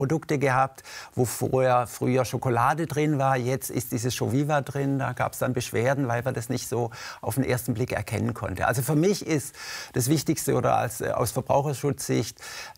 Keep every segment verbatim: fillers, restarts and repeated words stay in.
Produkte gehabt, wo vorher früher Schokolade drin war. Jetzt ist dieses Joviva drin. Da gab es dann Beschwerden, weil man das nicht so auf den ersten Blick erkennen konnte. Also für mich ist das Wichtigste oder als, aus Verbraucherschutzsicht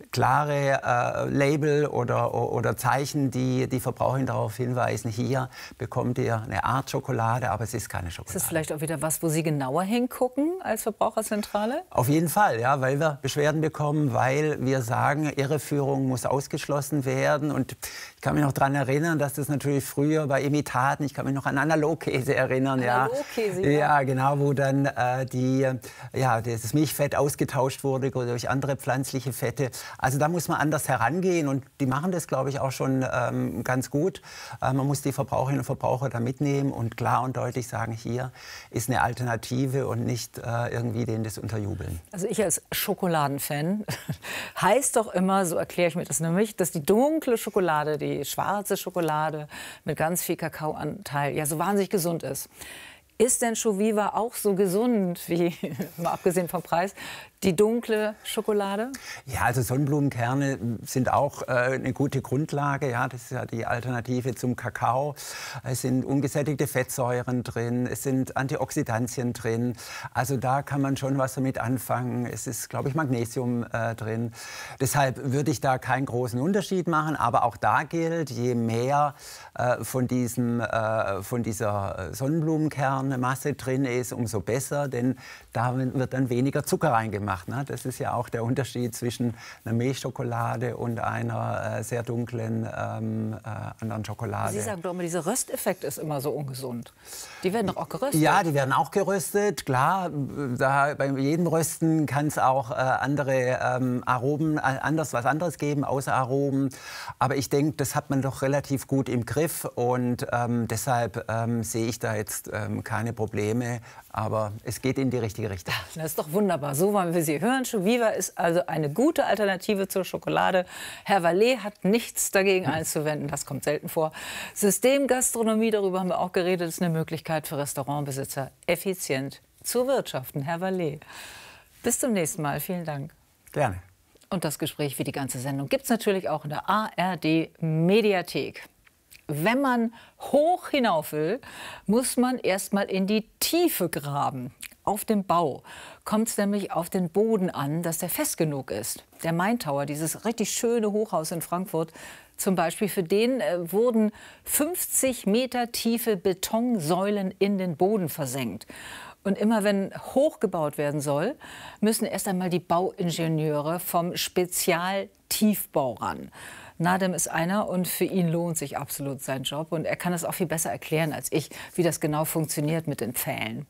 klare äh, Label oder, oder Zeichen, die die Verbraucher darauf hinweisen, hier bekommt ihr eine Art Schokolade, aber es ist keine Schokolade. Ist das vielleicht auch wieder was, wo Sie genauer hingucken als Verbraucherzentrale? Auf jeden Fall, ja, weil wir Beschwerden bekommen, weil wir sagen, Irreführung muss ausgeschlossen werden. Und ich kann mich noch daran erinnern, dass das natürlich früher bei Imitaten, ich kann mich noch an Analogkäse erinnern, Analogkäse, ja, ja. ja, genau, wo dann äh, die, ja, das Milchfett ausgetauscht wurde durch andere pflanzliche Fette. Also da muss man anders herangehen und die machen das, glaube ich, auch schon ähm, ganz gut. Äh, man muss die Verbraucherinnen und Verbraucher da mitnehmen und klar und deutlich sagen, hier ist eine Alternative und nicht äh, irgendwie denen das unterjubeln. Also ich als Schokoladenfan heißt doch immer, so erkläre ich mir das nämlich, dass die dunkle Schokolade, die schwarze Schokolade mit ganz viel Kakaoanteil, ja so wahnsinnig gesund ist. Ist denn Joviva auch so gesund, wie, mal abgesehen vom Preis, die dunkle Schokolade? Ja, also Sonnenblumenkerne sind auch äh, eine gute Grundlage. Ja, das ist ja die Alternative zum Kakao. Es sind ungesättigte Fettsäuren drin, es sind Antioxidantien drin. Also da kann man schon was damit anfangen. Es ist, glaube ich, Magnesium äh, drin. Deshalb würde ich da keinen großen Unterschied machen. Aber auch da gilt, je mehr äh, von, diesem, äh, von dieser Sonnenblumenkernmasse drin ist, umso besser. Denn da wird dann weniger Zucker reingemacht. Das ist ja auch der Unterschied zwischen einer Milchschokolade und einer äh, sehr dunklen ähm, äh, anderen Schokolade. Sie sagen doch immer, dieser Rösteffekt ist immer so ungesund. Die werden doch auch geröstet. Ja, die werden auch geröstet, klar. Da, bei jedem Rösten kann es auch äh, andere ähm, Aromen, äh, anders, was anderes geben, außer Aromen. Aber ich denke, das hat man doch relativ gut im Griff. Und ähm, deshalb ähm, sehe ich da jetzt ähm, keine Probleme. Aber es geht in die richtige Richtung. Das ist doch wunderbar. So wollen wir Sie hören. Joviva ist also eine gute Alternative zur Schokolade. Herr Vallet hat nichts dagegen einzuwenden. Das kommt selten vor. Systemgastronomie, darüber haben wir auch geredet, ist eine Möglichkeit für Restaurantbesitzer, effizient zu wirtschaften. Herr Vallet, bis zum nächsten Mal. Vielen Dank. Gerne. Und das Gespräch wie die ganze Sendung gibt es natürlich auch in der A R D-Mediathek. Wenn man hoch hinauf will, muss man erst mal in die Tiefe graben. Auf dem Bau kommt es nämlich auf den Boden an, dass der fest genug ist. Der Main Tower, dieses richtig schöne Hochhaus in Frankfurt, zum Beispiel, für den äh, wurden fünfzig Meter tiefe Betonsäulen in den Boden versenkt. Und immer wenn hochgebaut werden soll, müssen erst einmal die Bauingenieure vom Spezialtiefbau ran. Nadem ist einer und für ihn lohnt sich absolut sein Job. Und er kann es auch viel besser erklären als ich, wie das genau funktioniert mit den Pfählen.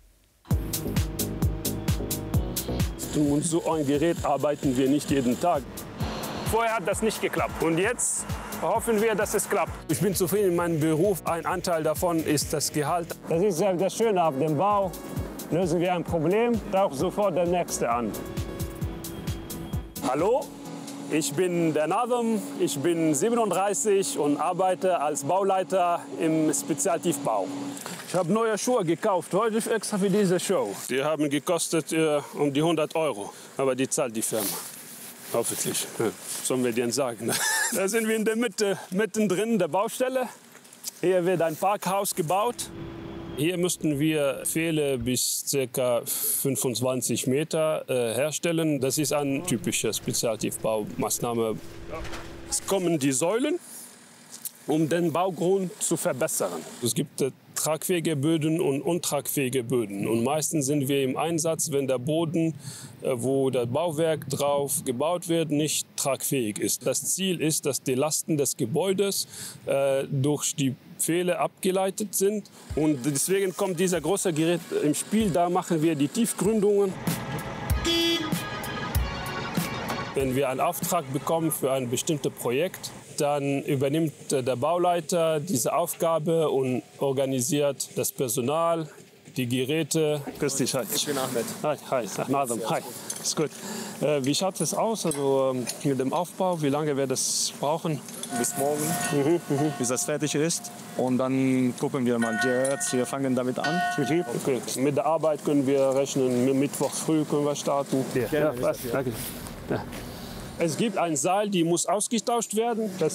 Und so ein Gerät arbeiten wir nicht jeden Tag. Vorher hat das nicht geklappt. Und jetzt hoffen wir, dass es klappt. Ich bin zufrieden in meinem Beruf. Ein Anteil davon ist das Gehalt. Das ist ja das Schöne auf dem Bau. Lösen wir ein Problem, taucht sofort der Nächste an. Hallo? Ich bin der Nadem, ich bin siebenunddreißig und arbeite als Bauleiter im Spezialtiefbau. Ich habe neue Schuhe gekauft, heute extra für diese Show. Die haben gekostet äh, um die hundert Euro, aber die zahlt die Firma. Hoffentlich, ja. Sollen wir denen sagen. Da sind wir in der Mitte, mittendrin der Baustelle. Hier wird ein Parkhaus gebaut. Hier müssten wir Pfähle bis ca. fünfundzwanzig Meter äh, herstellen. Das ist eine typische Spezialtiefbaumaßnahme. Es kommen die Säulen, um den Baugrund zu verbessern. Es gibt äh, tragfähige Böden und untragfähige Böden. Und meistens sind wir im Einsatz, wenn der Boden, äh, wo das Bauwerk drauf gebaut wird, nicht tragfähig ist. Das Ziel ist, dass die Lasten des Gebäudes äh, durch die Pfähle abgeleitet sind. Und deswegen kommt dieser große Gerät im Spiel. Da machen wir die Tiefgründungen. Wenn wir einen Auftrag bekommen für ein bestimmtes Projekt, dann übernimmt der Bauleiter diese Aufgabe und organisiert das Personal, die Geräte. Grüß dich, hi. Ich bin Ahmed. Hi, hi, Nadem, hi. Ist gut. Äh, wie schaut es aus, also ähm, mit dem Aufbau? Wie lange wir das brauchen? Bis morgen, Mhm, mhm. bis das fertig ist. Und dann gucken wir mal jetzt. Wir fangen damit an. Okay. Mit der Arbeit können wir rechnen. Mittwoch früh können wir starten. Ja, Ja, was? Danke. Ja. Es gibt ein Seil, die muss ausgetauscht werden. Das